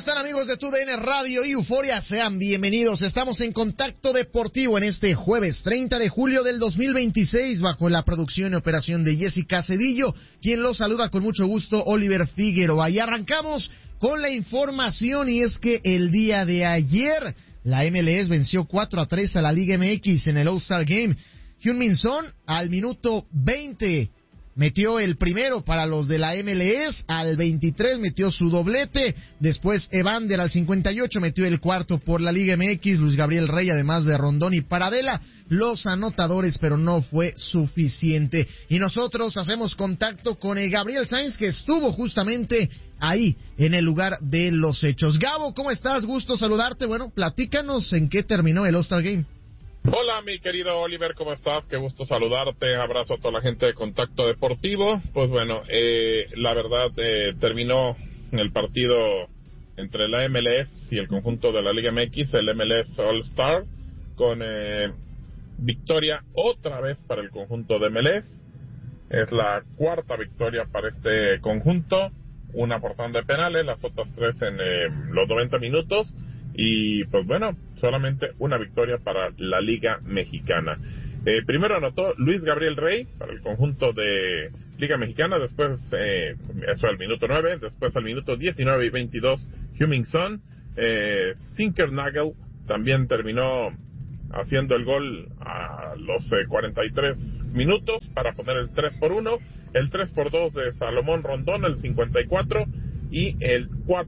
están, amigos de TUDN Radio y Euforia? Sean bienvenidos. Estamos en Contacto Deportivo en este jueves 30 de julio del 2026 bajo la producción y operación de Jessica Cedillo, quien los saluda con mucho gusto, Oliver Figueroa. Y arrancamos con la información, y es que el día de ayer la MLS venció 4-3 a la Liga MX en el All-Star Game. Heung-min Son al minuto 20 metió el primero para los de la MLS, al 23 metió su doblete, después Evander al 58 metió el cuarto por la Liga MX, Luis Gabriel Rey, además de Rondón y Paradela, los anotadores, pero no fue suficiente. Y nosotros hacemos contacto con el Gabriel Sainz, que estuvo justamente ahí, en el lugar de los hechos. Gabo, ¿cómo estás? Gusto saludarte. Bueno, platícanos en qué terminó el All-Star Game. Hola, mi querido Oliver, ¿cómo estás? Qué gusto saludarte, abrazo a toda la gente de Contacto Deportivo. Pues bueno, la verdad, terminó el partido entre la MLS y el conjunto de la Liga MX, el MLS All-Star, con victoria otra vez para el conjunto de MLS. Es la cuarta victoria para este conjunto, una por tanda de penales, las otras tres en los 90 minutos. Y pues bueno, solamente una victoria para la Liga Mexicana. Primero anotó Luis Gabriel Rey para el conjunto de Liga Mexicana, después eso al minuto 9, después al minuto 19 y 22 Heung-min Son. Zinkernagel también terminó haciendo el gol a los 43 minutos para poner el 3-1, el 3-2 de Salomón Rondón, el 54, y el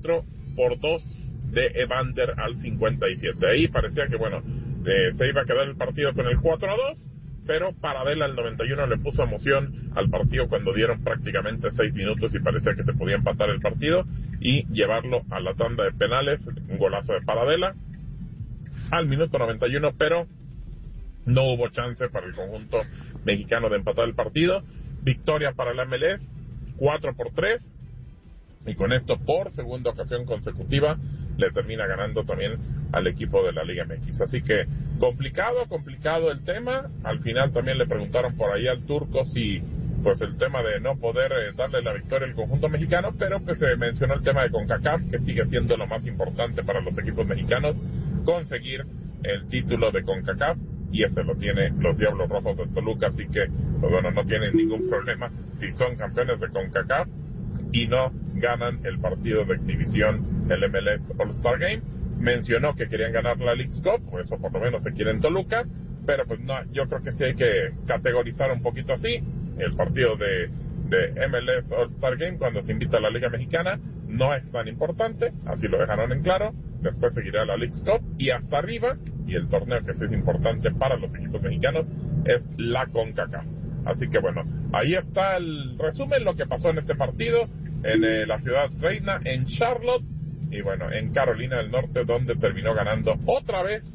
4-2 de Evander al 57. Ahí parecía que, bueno, se iba a quedar el partido con el 4-2, pero Paradela al 91 le puso emoción al partido cuando dieron prácticamente 6 minutos y parecía que se podía empatar el partido y llevarlo a la tanda de penales. Un golazo de Paradela al minuto 91, pero no hubo chance para el conjunto mexicano de empatar el partido. Victoria para la MLS, 4-3, y con esto, por segunda ocasión consecutiva, le termina ganando también al equipo de la Liga MX. Así que complicado el tema. Al final también le preguntaron por ahí al turco si pues el tema de no poder darle la victoria al conjunto mexicano, pero pues se mencionó el tema de CONCACAF, que sigue siendo lo más importante para los equipos mexicanos, conseguir el título de CONCACAF, y ese lo tiene los Diablos Rojos de Toluca. Así que pues bueno, no tienen ningún problema si son campeones de CONCACAF y no ganan el partido de exhibición del MLS All-Star Game. Mencionó que querían ganar la Leagues Cup, o eso por lo menos se quiere en Toluca, pero pues no, yo creo que sí hay que categorizar un poquito así. El partido de MLS All-Star Game, cuando se invita a la Liga Mexicana, no es tan importante, así lo dejaron en claro. Después seguirá la Leagues Cup y hasta arriba, y el torneo que sí es importante para los equipos mexicanos es la CONCACAF. Así que bueno, ahí está el resumen, lo que pasó en este partido en la ciudad reina, en Charlotte, y bueno, en Carolina del Norte, donde terminó ganando otra vez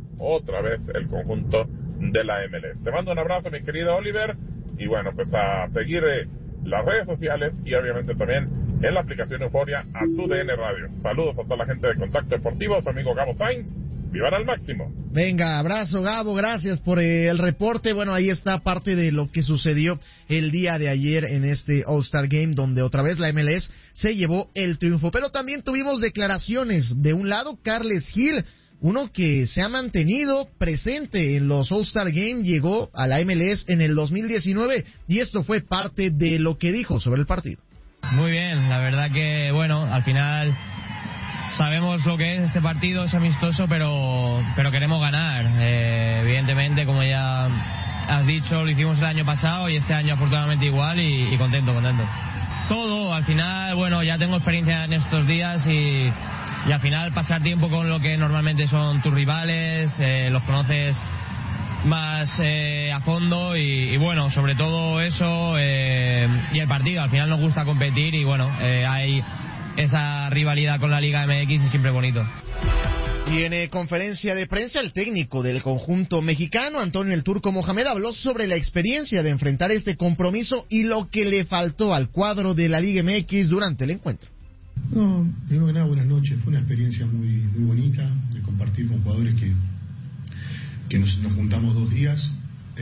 el conjunto de la MLS. Te mando un abrazo, mi querido Oliver, y bueno, pues a seguir las redes sociales y obviamente también en la aplicación Euforia a TUDN Radio. Saludos a toda la gente de Contacto Deportivo, su amigo Gabo Sainz. ¡Vivan al máximo! Venga, abrazo, Gabo, gracias por el reporte. Bueno, ahí está parte de lo que sucedió el día de ayer en este All-Star Game, donde otra vez la MLS se llevó el triunfo. Pero también tuvimos declaraciones. De un lado, Carles Gil, uno que se ha mantenido presente en los All-Star Game, llegó a la MLS en el 2019, y esto fue parte de lo que dijo sobre el partido. Muy bien, la verdad que, bueno, al final sabemos lo que es este partido, es amistoso, pero queremos ganar. Evidentemente, como ya has dicho, lo hicimos el año pasado y este año afortunadamente igual, y contento. Todo, al final, bueno, ya tengo experiencia en estos días y al final pasar tiempo con lo que normalmente son tus rivales, los conoces más a fondo y bueno, sobre todo eso, y el partido, al final nos gusta competir y bueno, hay esa rivalidad con la Liga MX y siempre bonito. Y en conferencia de prensa, el técnico del conjunto mexicano, Antonio el Turco Mohamed, habló sobre la experiencia de enfrentar este compromiso y lo que le faltó al cuadro de la Liga MX durante el encuentro. No, primero que nada, buenas noches. Fue una experiencia muy bonita de compartir con jugadores que nos juntamos 2 días.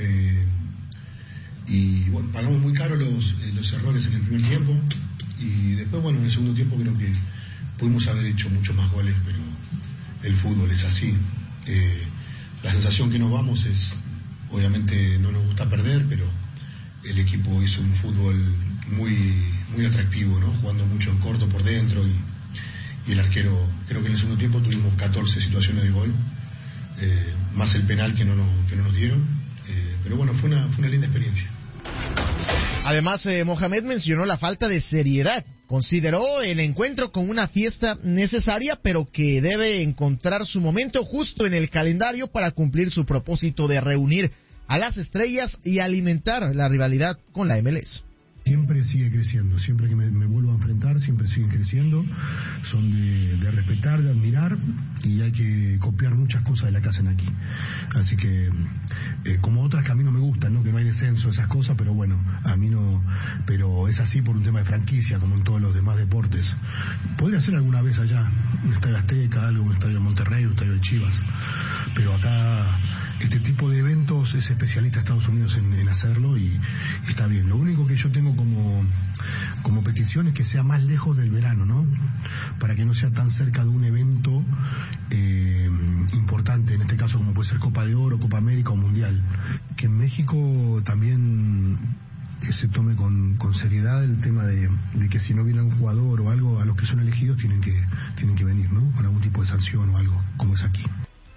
Y bueno, pagamos muy caro los errores en el primer tiempo. Y después, bueno, en el segundo tiempo creo que Pudimos haber hecho muchos más goles, pero el fútbol es así. La sensación que nos vamos es, obviamente no nos gusta perder, pero el equipo hizo un fútbol muy atractivo, ¿no? Jugando mucho en corto por dentro y el arquero, creo que en el segundo tiempo tuvimos 14 situaciones de gol, más el penal que no nos dieron, pero bueno, fue una linda experiencia. Además, Mohamed mencionó la falta de seriedad. Consideró el encuentro como una fiesta necesaria, pero que debe encontrar su momento justo en el calendario para cumplir su propósito de reunir a las estrellas y alimentar la rivalidad con la MLS. Siempre sigue creciendo, siempre que me vuelvo a enfrentar, siempre siguen creciendo, son de respetar, de admirar, y hay que copiar muchas cosas de la que hacen aquí. Así que, como otras que a mí no me gustan, ¿no? Que no hay descenso, esas cosas, pero bueno, a mí no, pero es así por un tema de franquicia, como en todos los demás deportes. Podría ser alguna vez allá, un estadio Azteca, algo, un estadio de Monterrey, un estadio de Chivas, pero acá este tipo de eventos es especialista Estados Unidos en hacerlo y está bien. Lo único que yo tengo como petición es que sea más lejos del verano, ¿no? Para que no sea tan cerca de un evento importante, en este caso como puede ser Copa de Oro, Copa América o Mundial. Que en México también se tome con seriedad el tema de que si no viene un jugador o algo, a los que son elegidos tienen que venir, ¿no? Con algún tipo de sanción o algo, como es aquí.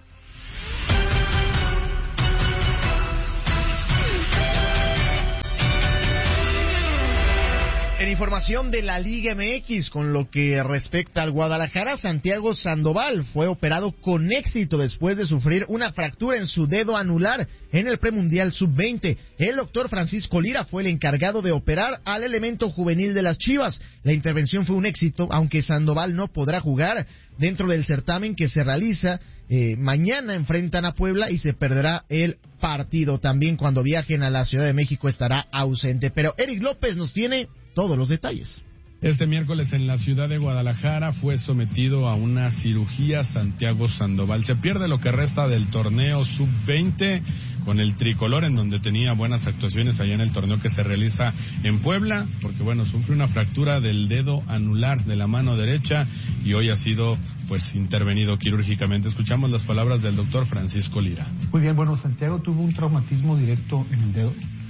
En información de la Liga MX, con lo que respecta al Guadalajara, Santiago Sandoval fue operado con éxito después de sufrir una fractura en su dedo anular en el premundial sub-20. El doctor Francisco Lira fue el encargado de operar al elemento juvenil de las Chivas. La intervención fue un éxito, aunque Sandoval no podrá jugar dentro del certamen que se realiza. Mañana enfrentan a Puebla y se perderá el partido. También cuando viajen a la Ciudad de México estará ausente. Pero Eric López nos tiene todos los detalles. Este miércoles en la ciudad de Guadalajara fue sometido a una cirugía Santiago Sandoval. Se pierde lo que resta del torneo sub-20 con el tricolor, en donde tenía buenas actuaciones allá en el torneo que se realiza en Puebla, porque bueno, sufre una fractura del dedo anular de la mano derecha y hoy ha sido pues intervenido quirúrgicamente. Escuchamos las palabras del doctor Francisco Lira. Muy bien, bueno, Santiago tuvo un traumatismo directo en el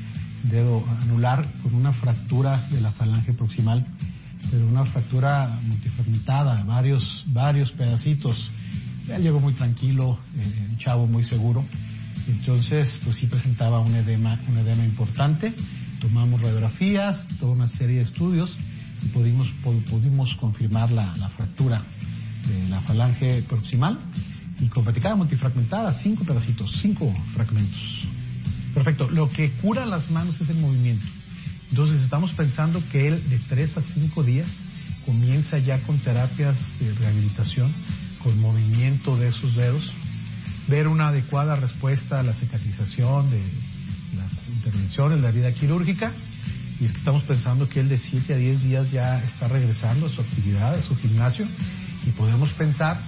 dedo anular con una fractura de la falange proximal, pero una fractura multifragmentada, varios pedacitos. Él llegó muy tranquilo, un chavo muy seguro, entonces pues sí presentaba un edema importante. Tomamos radiografías, toda una serie de estudios y pudimos confirmar la fractura de la falange proximal y con fatiga multifragmentada, 5 fragmentos. Perfecto. Lo que cura las manos es el movimiento. Entonces estamos pensando que él de 3 a 5 días comienza ya con terapias de rehabilitación, con movimiento de esos dedos, ver una adecuada respuesta a la cicatrización de las intervenciones, la herida quirúrgica, y es que estamos pensando que él de 7 a 10 días ya está regresando a su actividad, a su gimnasio, y podemos pensar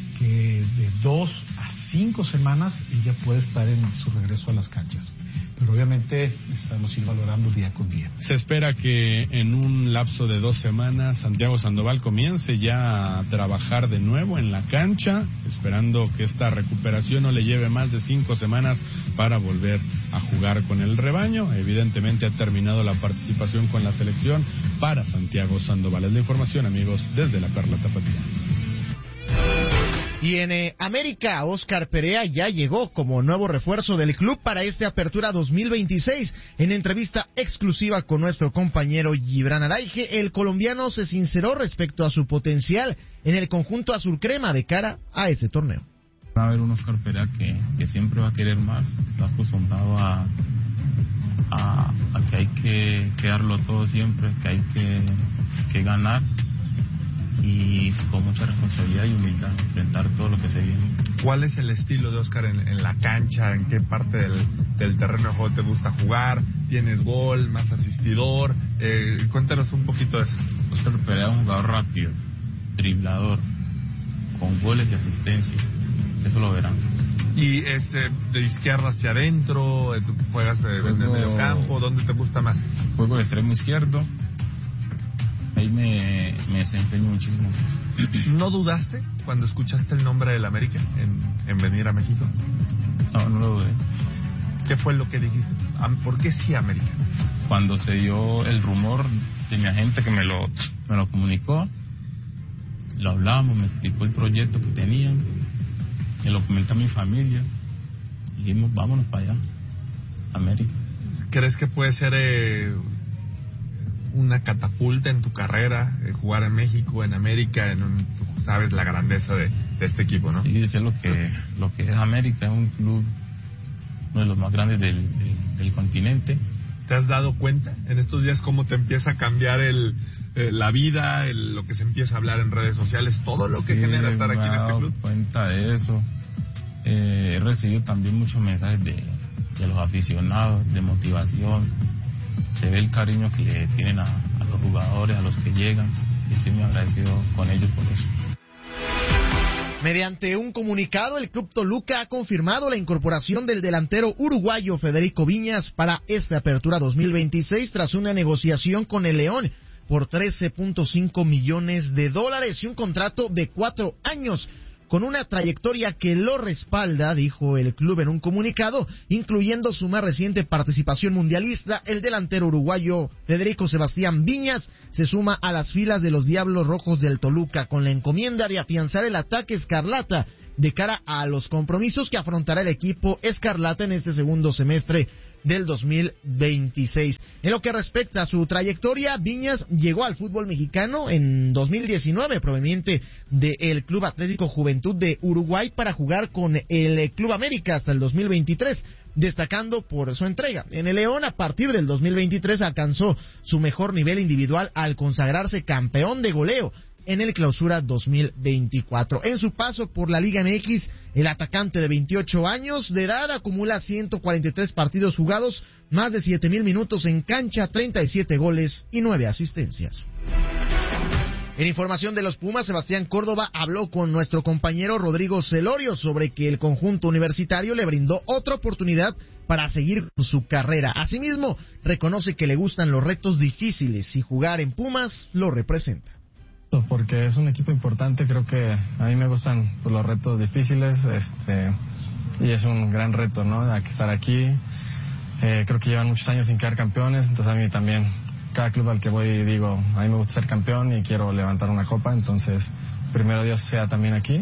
que de 2 a 5 semanas ella puede estar en su regreso a las canchas. Pero obviamente necesitamos ir valorando día con día. Se espera que en un lapso de 2 semanas Santiago Sandoval comience ya a trabajar de nuevo en la cancha, esperando que esta recuperación no le lleve más de 5 semanas para volver a jugar con el rebaño. Evidentemente ha terminado la participación con la selección para Santiago Sandoval. Es la información, amigos, desde la Perla Tapatía. Y en América, Óscar Perea ya llegó como nuevo refuerzo del club para esta apertura 2026. En entrevista exclusiva con nuestro compañero Gibran Araige, el colombiano se sinceró respecto a su potencial en el conjunto azul crema de cara a este torneo. Va a haber un Óscar Perea que siempre va a querer más, está acostumbrado a que hay que darlo todo siempre, que hay que ganar. Y con mucha responsabilidad y humildad enfrentar todo lo que se viene. ¿Cuál es el estilo de Óscar en la cancha? ¿En qué parte del terreno de juego te gusta jugar? ¿Tienes gol, más asistidor? Cuéntanos un poquito de eso. Óscar Perea es un jugador rápido, driblador, con goles y asistencia. Eso lo verán. ¿Y de izquierda hacia adentro? ¿Juegas de medio campo? ¿Dónde te gusta más? Juego de extremo izquierdo. ahí me desempeño muchísimo. ¿No dudaste cuando escuchaste el nombre del América en venir a México? No lo dudé. ¿Qué fue lo que dijiste? ¿Por qué sí América? Cuando se dio el rumor de mi agente que me lo comunicó, lo hablamos, me explicó el proyecto que tenían, me lo comenté a mi familia, y dijimos, vámonos para allá, América. ¿Crees que puede ser una catapulta en tu carrera, jugar en México, en América, tú sabes la grandeza de este equipo, ¿no? Sí, sé lo que es América, es un club, uno de los más grandes del continente. ¿Te has dado cuenta en estos días cómo te empieza a cambiar la vida, lo que se empieza a hablar en redes sociales, todo lo que genera estar aquí en este club? Me he dado cuenta de eso. He recibido también muchos mensajes de los aficionados, de motivación. Se ve el cariño que le tienen a los jugadores, a los que llegan, y estoy muy agradecido con ellos por eso. Mediante un comunicado, el Club Toluca ha confirmado la incorporación del delantero uruguayo Federico Viñas para esta apertura 2026 tras una negociación con el León por $13.5 millones y un contrato de 4 años. Con una trayectoria que lo respalda, dijo el club en un comunicado, incluyendo su más reciente participación mundialista, el delantero uruguayo Federico Sebastián Viñas se suma a las filas de los Diablos Rojos del Toluca con la encomienda de afianzar el ataque escarlata de cara a los compromisos que afrontará el equipo escarlata en este segundo semestre del 2026. En lo que respecta a su trayectoria, Viñas llegó al fútbol mexicano en 2019 proveniente del Club Atlético Juventud de Uruguay para jugar con el Club América hasta el 2023, destacando por su entrega. En el León, a partir del 2023 alcanzó su mejor nivel individual al consagrarse campeón de goleo en el Clausura 2024. En su paso por la Liga MX, el atacante de 28 años de edad acumula 143 partidos jugados, más de 7,000 minutos en cancha, 37 goles y 9 asistencias. En información de los Pumas, Sebastián Córdoba habló con nuestro compañero Rodrigo Celorio sobre que el conjunto universitario le brindó otra oportunidad para seguir su carrera. Asimismo, reconoce que le gustan los retos difíciles y jugar en Pumas lo representa. Porque es un equipo importante, creo que a mí me gustan los retos difíciles, y es un gran reto, ¿no? Estar aquí, creo que llevan muchos años sin quedar campeones, entonces a mí también, cada club al que voy digo, a mí me gusta ser campeón y quiero levantar una copa, entonces primero Dios sea también aquí,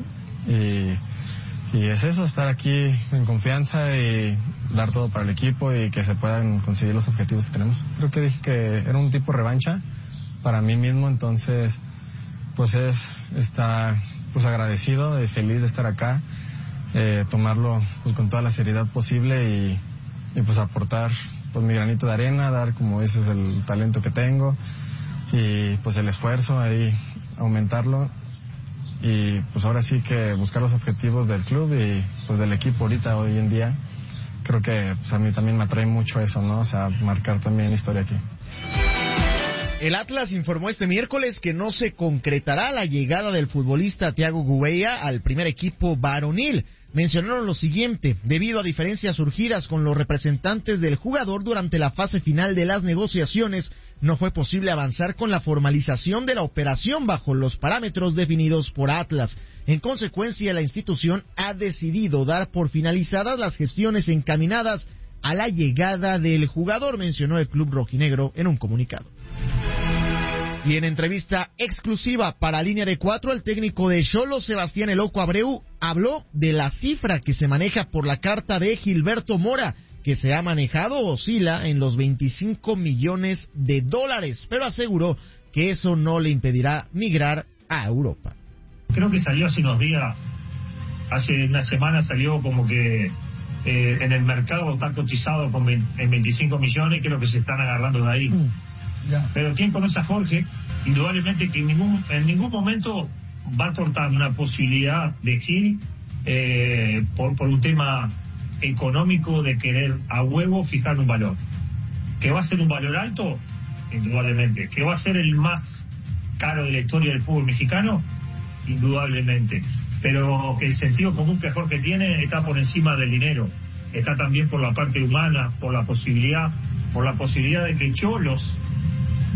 y es eso, estar aquí en confianza y dar todo para el equipo y que se puedan conseguir los objetivos que tenemos. Creo que dije que era un tipo revancha para mí mismo, entonces pues es estar pues agradecido y feliz de estar acá, tomarlo pues con toda la seriedad posible y pues aportar pues mi granito de arena, dar como dices el talento que tengo y pues el esfuerzo ahí, aumentarlo y pues ahora sí que buscar los objetivos del club y pues del equipo ahorita, hoy en día. Creo que pues a mí también me atrae mucho eso, ¿no? O sea, marcar también historia aquí. El Atlas informó este miércoles que no se concretará la llegada del futbolista Thiago Gouveia al primer equipo varonil. Mencionaron lo siguiente: debido a diferencias surgidas con los representantes del jugador durante la fase final de las negociaciones, no fue posible avanzar con la formalización de la operación bajo los parámetros definidos por Atlas. En consecuencia, la institución ha decidido dar por finalizadas las gestiones encaminadas a la llegada del jugador, mencionó el club rojinegro en un comunicado. Y en entrevista exclusiva para Línea de 4, el técnico de Xolos, Sebastián El Oco Abreu, habló de la cifra que se maneja por la carta de Gilberto Mora, que se ha manejado oscila en los $25 millones, pero aseguró que eso no le impedirá migrar a Europa. Creo que salió hace unos días, hace una semana salió como que en el mercado está cotizado en 25 millones, creo que se están agarrando de ahí. Pero quien conoce a Jorge, indudablemente que en ningún momento va a cortar una posibilidad de Gil por un tema económico de querer a huevo fijar un valor. ¿Que va a ser un valor alto? Indudablemente. ¿Que va a ser el más caro de la historia del fútbol mexicano? Indudablemente. Pero que el sentido común que Jorge tiene está por encima del dinero. Está también por la parte humana, por la posibilidad de que Xolos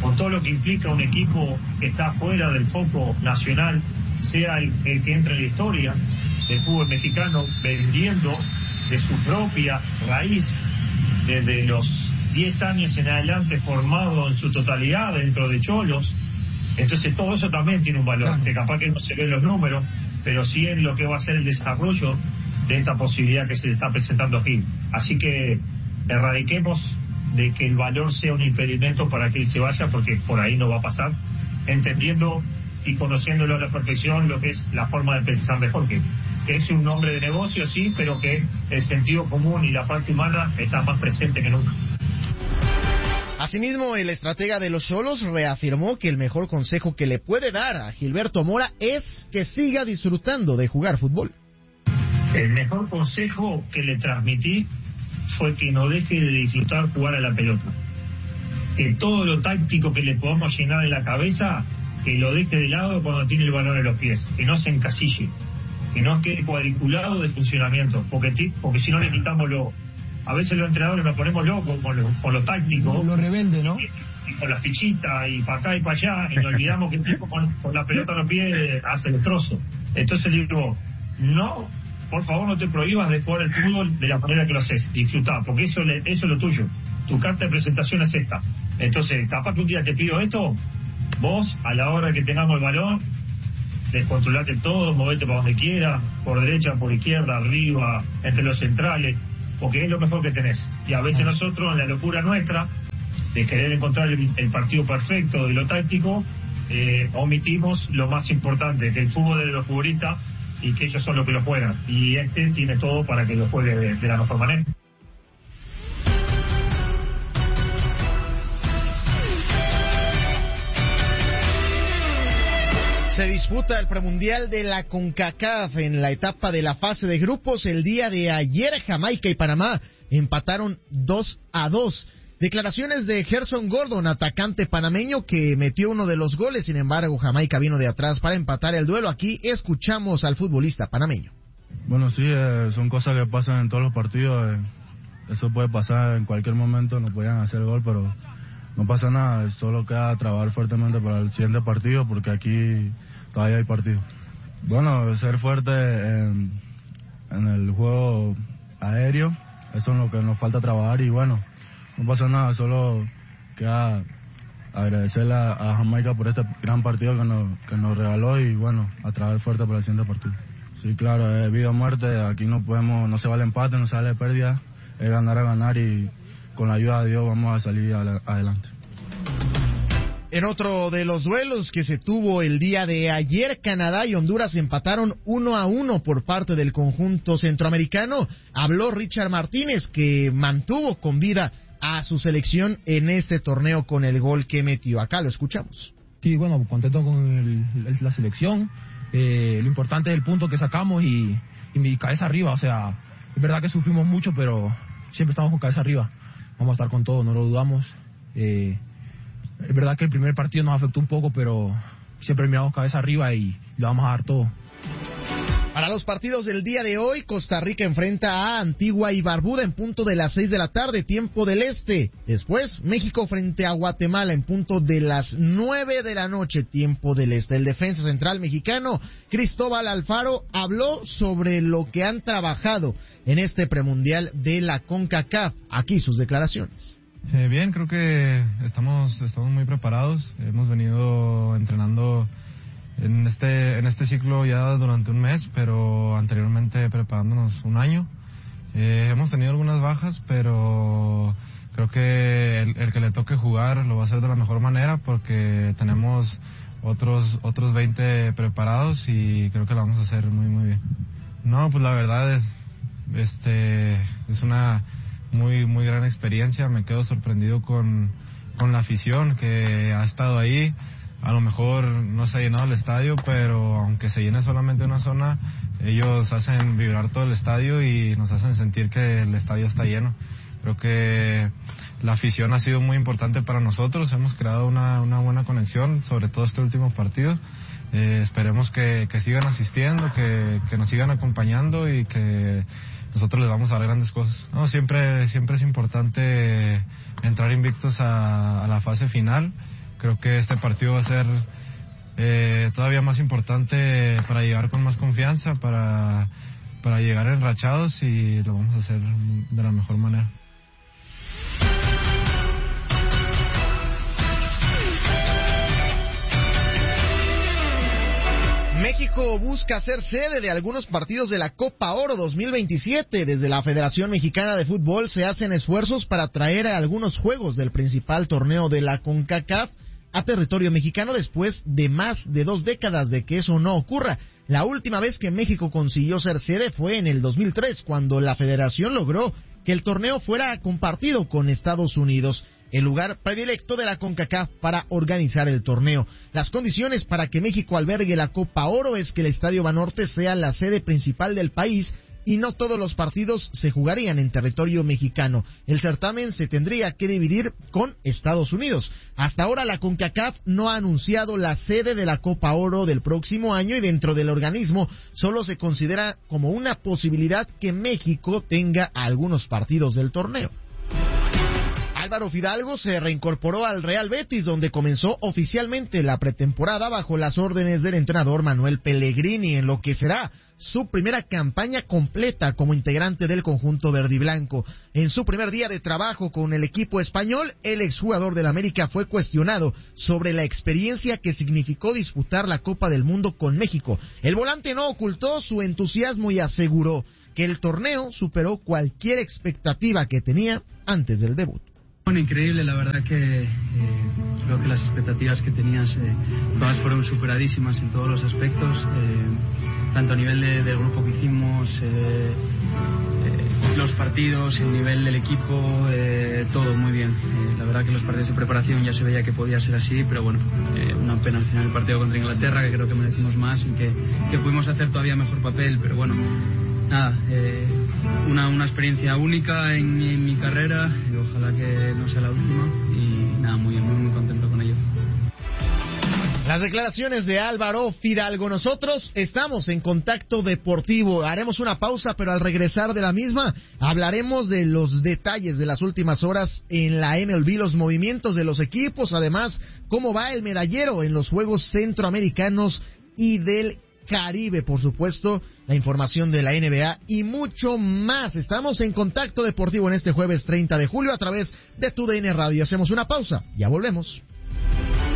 con todo lo que implica un equipo que está fuera del foco nacional, sea el que entre en la historia del fútbol mexicano, vendiendo de su propia raíz, desde los 10 años en adelante, formado en su totalidad dentro de Xolos. Entonces todo eso también tiene un valor, que capaz que no se ven los números, pero sí en lo que va a ser el desarrollo de esta posibilidad que se le está presentando aquí. Así que erradiquemos de que el valor sea un impedimento para que él se vaya, porque por ahí no va a pasar, entendiendo y conociéndolo a la perfección lo que es la forma de pensar de Jorge, que es un hombre de negocio, sí, pero que el sentido común y la parte humana está más presente que nunca. Asimismo, el estratega de los Xolos reafirmó que el mejor consejo que le puede dar a Gilberto Mora es que siga disfrutando de jugar fútbol. El mejor consejo que le transmití fue que no deje de disfrutar jugar a la pelota. Que todo lo táctico que le podamos llenar en la cabeza, que lo deje de lado cuando tiene el balón en los pies, que no se encasille, que no quede cuadriculado de funcionamiento, porque si no le quitamos a veces los entrenadores nos ponemos locos con lo táctico, lo rebelde, ¿no? Y con la fichita y para acá y para allá, y nos olvidamos que el tipo con la pelota en los pies hace el trozo. Entonces le digo, no, por favor no te prohíbas de jugar el fútbol de la manera que lo haces, disfrutá, porque eso es lo tuyo, tu carta de presentación es esta. Entonces, capaz que un día te pido esto, vos a la hora que tengamos el balón, descontrolate todo, movete para donde quieras, por derecha, por izquierda, arriba, entre los centrales, porque es lo mejor que tenés. Y a veces nosotros, en la locura nuestra de querer encontrar el partido perfecto de lo táctico, omitimos lo más importante, que el fútbol es de los futbolistas y que ellos son los que lo juegan, y tiene todo para que lo juegue de la mejor manera. Se disputa el premundial de la CONCACAF en la etapa de la fase de grupos. El día de ayer, Jamaica y Panamá empataron 2-2. Declaraciones de Gerson Gordon, atacante panameño, que metió uno de los goles. Sin embargo, Jamaica vino de atrás para empatar el duelo. Aquí escuchamos al futbolista panameño. Bueno, sí, son cosas que pasan en todos los partidos. Eso puede pasar en cualquier momento, no podían hacer el gol, pero no pasa nada, solo queda trabajar fuertemente para el siguiente partido, porque aquí todavía hay partido. Bueno, ser fuerte en el juego aéreo, eso es lo que nos falta trabajar, y bueno, no pasa nada, solo queda agradecerle a Jamaica por este gran partido que nos regaló, y bueno, a trabajar fuerte para el siguiente partido. Sí, claro, es vida o muerte, aquí no se vale empate, no se vale pérdida, es ganar a ganar, y con la ayuda de Dios vamos a salir adelante. En otro de los duelos que se tuvo el día de ayer, Canadá y Honduras empataron 1-1 por parte del conjunto centroamericano. Habló Richard Martínez, que mantuvo con vida a su selección en este torneo con el gol que metió. Acá lo escuchamos. Sí, bueno, contento con la selección. Lo importante es el punto que sacamos y mi cabeza arriba. O sea, es verdad que sufrimos mucho, pero siempre estamos con cabeza arriba. Vamos a estar con todo, no lo dudamos. Es verdad que el primer partido nos afectó un poco, pero siempre miramos cabeza arriba y le vamos a dar todo. Para los partidos del día de hoy, Costa Rica enfrenta a Antigua y Barbuda en punto de las 6 de la tarde, tiempo del este. Después, México frente a Guatemala en punto de las 9 de la noche, tiempo del este. El defensa central mexicano, Cristóbal Alfaro, habló sobre lo que han trabajado en este premundial de la CONCACAF. Aquí sus declaraciones. Bien, creo que estamos muy preparados. Hemos venido entrenando en este ciclo ya durante un mes, pero anteriormente preparándonos un año. Hemos tenido algunas bajas, pero creo que el que le toque jugar lo va a hacer de la mejor manera, porque tenemos otros 20 preparados y creo que lo vamos a hacer muy muy bien. No, pues la verdad es una muy muy gran experiencia. Me quedo sorprendido con la afición que ha estado ahí. A lo mejor no se ha llenado el estadio, pero aunque se llene solamente una zona, ellos hacen vibrar todo el estadio y nos hacen sentir que el estadio está lleno. Creo que la afición ha sido muy importante para nosotros. Hemos creado una buena conexión, sobre todo este último partido. Esperemos que sigan asistiendo, que nos sigan acompañando y que nosotros les vamos a dar grandes cosas. No, siempre es importante entrar invictos a la fase final. creo que este partido va a ser todavía más importante para llegar con más confianza, para llegar enrachados, y lo vamos a hacer de la mejor manera. México busca ser sede de algunos partidos de la Copa Oro 2027. Desde la Federación Mexicana de Fútbol se hacen esfuerzos para traer a algunos juegos del principal torneo de la CONCACAF a territorio mexicano después de más de 2 décadas de que eso no ocurra. La última vez que México consiguió ser sede fue en el 2003, cuando la federación logró que el torneo fuera compartido con Estados Unidos, el lugar predilecto de la CONCACAF para organizar el torneo. Las condiciones para que México albergue la Copa Oro es que el Estadio Banorte sea la sede principal del país, y no todos los partidos se jugarían en territorio mexicano. El certamen se tendría que dividir con Estados Unidos. Hasta ahora la CONCACAF no ha anunciado la sede de la Copa Oro del próximo año, y dentro del organismo solo se considera como una posibilidad que México tenga algunos partidos del torneo. Álvaro Fidalgo se reincorporó al Real Betis, donde comenzó oficialmente la pretemporada bajo las órdenes del entrenador Manuel Pellegrini, en lo que será su primera campaña completa como integrante del conjunto verdiblanco. En su primer día de trabajo con el equipo español, el exjugador del América fue cuestionado sobre la experiencia que significó disputar la Copa del Mundo con México. El volante no ocultó su entusiasmo y aseguró que el torneo superó cualquier expectativa que tenía antes del debut. Bueno, increíble, la verdad que creo que las expectativas que tenías todas fueron superadísimas en todos los aspectos, tanto a nivel del grupo que hicimos, los partidos, el nivel del equipo, todo muy bien. La verdad que los partidos de preparación ya se veía que podía ser así, pero bueno, una pena al final el partido contra Inglaterra, que creo que merecimos más y que pudimos hacer todavía mejor papel, pero bueno, nada, una experiencia única en mi carrera, y ojalá que no sea la última, y nada, muy contento con ello. Las declaraciones de Álvaro Fidalgo. Nosotros estamos en Contacto Deportivo. Haremos una pausa, pero al regresar de la misma hablaremos de los detalles de las últimas horas en la MLB, los movimientos de los equipos, además cómo va el medallero en los Juegos Centroamericanos y del Caribe, por supuesto, la información de la NBA y mucho más. Estamos en Contacto Deportivo en este jueves 30 de julio a través de TUDN Radio. Hacemos una pausa, ya volvemos.